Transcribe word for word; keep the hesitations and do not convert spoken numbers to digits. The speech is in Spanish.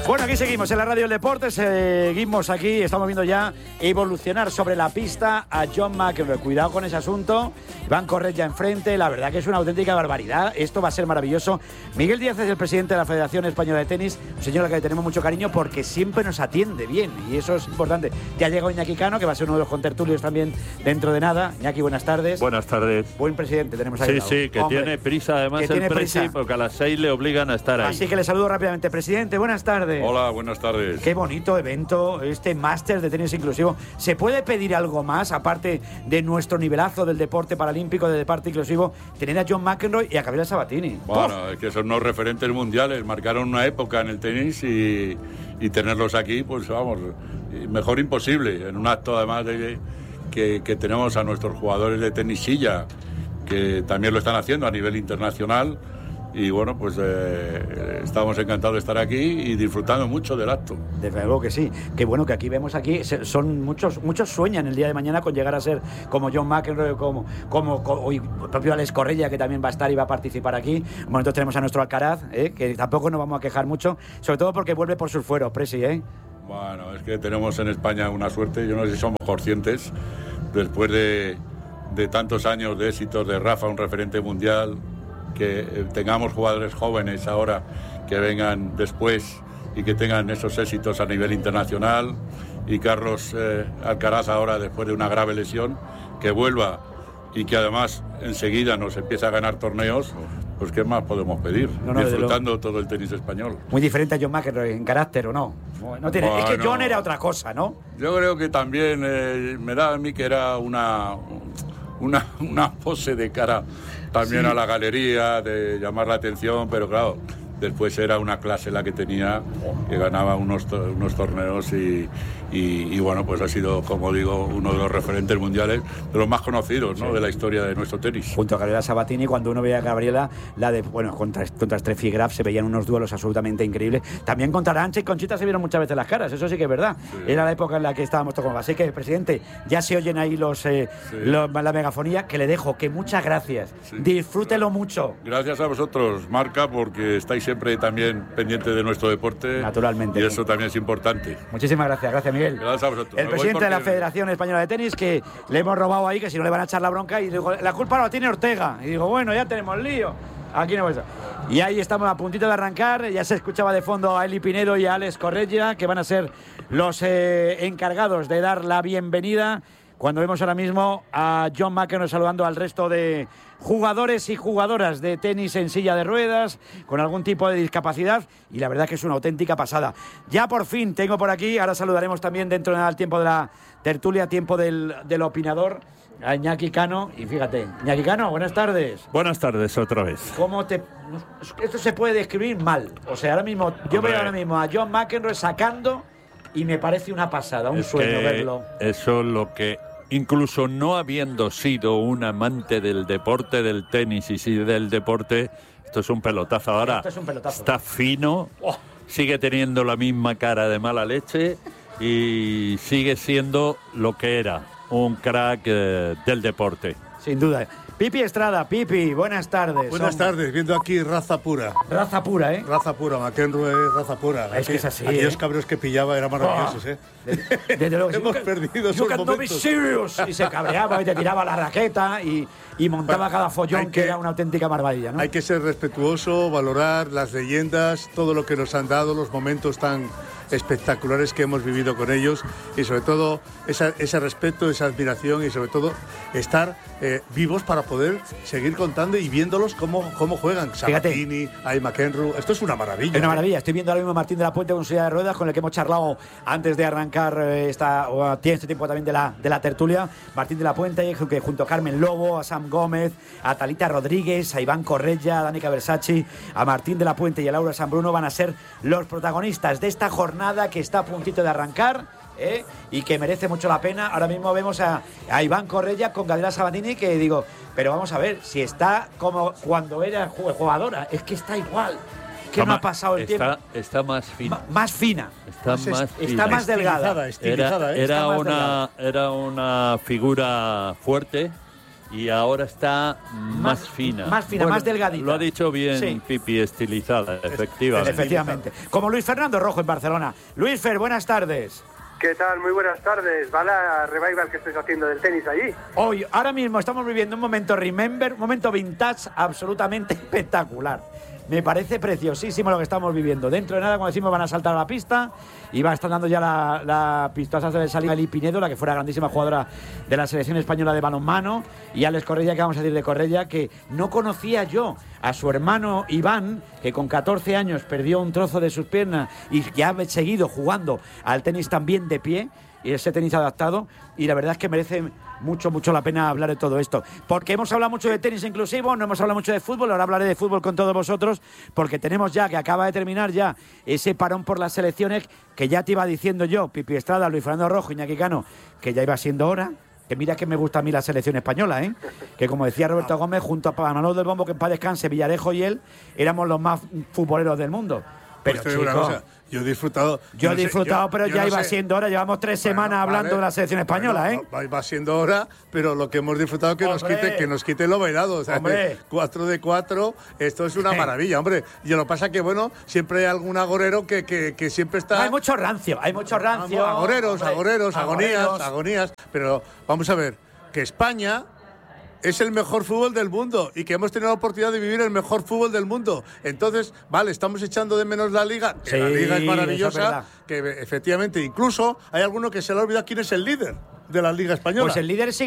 Bueno, aquí seguimos en la Radio del Deporte, seguimos aquí, estamos viendo ya evolucionar sobre la pista a John McEnroe. Cuidado con ese asunto, Iván Correia enfrente, la verdad que es una auténtica barbaridad, esto va a ser maravilloso. Miguel Díaz es el presidente de la Federación Española de Tenis, un señor al que le tenemos mucho cariño porque siempre nos atiende bien y eso es importante. Ya llegó Iñaki Cano, que va a ser uno de los contertulios también dentro de nada. Iñaki, buenas tardes. Buenas tardes. Buen presidente tenemos ahí. Sí, sí, que Hombre, tiene prisa además que el tiene presi, prisa. porque a las seis le obligan a estar ahí. Así que le saludo rápidamente. Presidente, buenas tardes. Hola, buenas tardes. Qué bonito evento, este máster de tenis inclusivo. ¿Se puede pedir algo más, aparte de nuestro nivelazo del deporte paralímpico, del deporte inclusivo, tener a John McEnroe y a Gabriela Sabatini? Bueno, ¡Oh! es que son unos referentes mundiales, marcaron una época en el tenis y, y tenerlos aquí, pues vamos, mejor imposible. En un acto además de que, que tenemos a nuestros jugadores de tenis silla, que también lo están haciendo a nivel internacional. Y bueno, pues eh, estamos encantados de estar aquí y disfrutando mucho del acto. Desde luego que sí. Qué bueno que aquí vemos aquí, son muchos muchos sueñan el día de mañana con llegar a ser como John McEnroe, como, como, como el propio Alex Correia, que también va a estar y va a participar aquí. Bueno, nosotros tenemos a nuestro Alcaraz, ¿eh? que tampoco nos vamos a quejar mucho, sobre todo porque vuelve por sus fueros, Presi, ¿eh? Bueno, es que tenemos en España una suerte, yo no sé si somos conscientes, después de, de tantos años de éxitos de Rafa, un referente mundial, que tengamos jugadores jóvenes ahora que vengan después y que tengan esos éxitos a nivel internacional, y Carlos eh, Alcaraz ahora, después de una grave lesión, que vuelva y que además enseguida nos empieza a ganar torneos, pues ¿qué más podemos pedir? No, no, disfrutando todo el tenis español. Muy diferente a John McEnroe en carácter, ¿o no? no tiene, bueno, es que John era otra cosa, ¿no? Yo creo que también eh, me da a mí que era una, una, una pose de cara también sí. a la galería, de llamar la atención, pero claro, después era una clase la que tenía, que ganaba unos, unos torneos y, y, y bueno, pues ha sido, como digo, uno de los referentes mundiales, de los más conocidos, ¿no? Sí. de la historia de nuestro tenis. Junto a Gabriela Sabatini, cuando uno veía a Gabriela, la de, bueno, contra, contra Steffi Graf se veían unos duelos absolutamente increíbles. También contra Arantxa y Conchita se vieron muchas veces las caras, eso sí que es verdad. Sí. Era la época en la que estábamos todos. Así que, presidente, ya se oyen ahí los, eh, sí. los la megafonía, que le dejo, que muchas gracias. Sí. Disfrútelo mucho. Gracias a vosotros, Marca, porque estáis siempre también pendiente de nuestro deporte. Naturalmente. Y eso también es importante. Muchísimas gracias, gracias Miguel. Gracias a vosotros. El Me presidente de la Federación Española de Tenis, que le hemos robado ahí, que si no le van a echar la bronca, y digo, la culpa la tiene Ortega. Y digo, bueno, ya tenemos lío. Aquí no pasa. Y ahí estamos a puntito de arrancar, ya se escuchaba de fondo a Eli Pinedo y a Alex Correia, que van a ser los eh, encargados de dar la bienvenida. Cuando vemos ahora mismo a John McEnroe saludando al resto de jugadores y jugadoras de tenis en silla de ruedas, con algún tipo de discapacidad, y la verdad que es una auténtica pasada. Ya por fin tengo por aquí, ahora saludaremos también dentro de nada el tiempo de la tertulia, tiempo del, del opinador, a Iñaki Cano, y fíjate, Iñaki Cano, buenas tardes. Buenas tardes otra vez. ¿Cómo te...? Esto se puede describir mal, o sea, ahora mismo, yo Hombre. veo ahora mismo a John McEnroe sacando, y me parece una pasada, un es sueño verlo. Eso es lo que... Incluso no habiendo sido un amante del deporte del tenis y sí del deporte, esto es un pelotazo. Ahora esto es un pelotazo. Está fino, oh. sigue teniendo la misma cara de mala leche y sigue siendo lo que era, un crack eh, del deporte. Sin duda. Pipi Estrada, Pipi, buenas tardes. Buenas Somos... tardes, viendo aquí raza pura. Raza pura, ¿eh? Raza pura, McEnroe es raza pura. Es aquí, que es así, Aquellos ¿eh? cabros que pillaba eran maravillosos, oh. ¿eh? Desde luego. Hemos perdido esos momentos. Y se cabreaba y te tiraba la raqueta y, y montaba bueno, cada follón que, que era una auténtica maravilla, ¿no? Hay que ser respetuoso, valorar las leyendas, todo lo que nos han dado, los momentos tan espectaculares que hemos vivido con ellos y sobre todo esa, ese respeto, esa admiración y sobre todo estar eh, vivos para poder seguir contando y viéndolos cómo, cómo juegan. Sabatini, Ay McEnroe, esto es una maravilla. Es una maravilla. Estoy viendo ahora mismo a Martín de la Puente con silla de ruedas, con el que hemos charlado antes de arrancar esta, o tiene este tiempo también de la, de la tertulia. Martín de la Puente, que junto a Carmen Lobo, a Sam Gómez, a Talita Rodríguez, a Iván Correia, a Danica Versace, a Martín de la Puente y a Laura Sanbruno van a ser los protagonistas de esta jornada que está a puntito de arrancar, ¿eh? y que merece mucho la pena. Ahora mismo vemos a, a Iván Correia con Gabriela Sabatini, que digo, pero vamos a ver, si está como cuando era jugadora, es que está igual. Que no ha pasado el está, tiempo. Está más fina. Ma, más fina. Está más, más fina. Está más delgada. Estilizada, estilizada, era ¿eh? era, Está más una, delgada. era una figura fuerte, y ahora está más, más fina. Más fina, bueno, más delgadita. Lo ha dicho bien, sí. Pipi, estilizada, efectivamente. Efectivamente. Como Luis Fernando Rojo en Barcelona. Luis Fer, buenas tardes. ¿Qué tal? Muy buenas tardes. ¿Va la revival que estáis haciendo del tenis allí? Hoy, ahora mismo estamos viviendo un momento remember, un momento vintage absolutamente espectacular. Me parece preciosísimo lo que estamos viviendo. Dentro de nada, como decimos, van a saltar a la pista y va a estar dando ya la, la pistosa de salida Eli Pinedo, la que fuera grandísima jugadora de la selección española de balonmano, y Alex Correia, que vamos a decir de Correia, que no conocía yo a su hermano Iván, que con catorce años perdió un trozo de sus piernas y que ha seguido jugando al tenis también de pie, y ese tenis adaptado, y la verdad es que merece mucho, mucho la pena hablar de todo esto. Porque hemos hablado mucho de tenis inclusivo, no hemos hablado mucho de fútbol, ahora hablaré de fútbol con todos vosotros, porque tenemos ya, que acaba de terminar ya, ese parón por las selecciones, que ya te iba diciendo yo, Pipi Estrada, Luis Fernando Rojo, Iñaki Cano, que ya iba siendo hora. Que mira que me gusta a mí la selección española, ¿eh? Que como decía Roberto Gómez, junto a Manolo del Bombo, que en paz descanse, Villarejo y él, éramos los más futboleros del mundo. Pero, pues chico, una cosa, yo he disfrutado. Yo he no disfrutado, sé, yo, pero yo ya no iba sé. siendo hora. Llevamos tres Bueno, semanas hablando vale. de la selección española, Bueno, ¿eh? Va, va siendo hora, pero lo que hemos disfrutado que nos Hombre. quite, que nos quite lo bailado. O sea, Hombre. cuatro de cuatro, esto es una maravilla, hombre. Y lo que pasa que, bueno, siempre hay algún agorero que, que, que siempre está. Hay mucho rancio, hay mucho rancio. Agoreros, hombre. agoreros, agonías, Agoreros. agonías. Pero vamos a ver, que España es el mejor fútbol del mundo y que hemos tenido la oportunidad de vivir el mejor fútbol del mundo. Entonces, vale, estamos echando de menos la Liga, que Sí, la Liga es eso es maravillosa, verdad. que efectivamente incluso hay alguno que se le ha olvidado quién es el líder de la Liga española. Pues el líder sigue